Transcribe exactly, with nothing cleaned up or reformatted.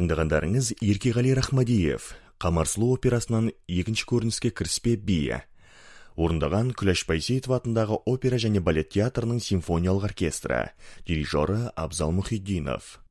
Тыңдағандарыңыз Еркеғали Рахмадиев, Қамар сұлу операсынан екінші көрініске кіріспе би. Орындаған Күләш Байсейітова атындағы опера және балет театрының симфониялық оркестрі, дирижері Абзал Мұхиддинов.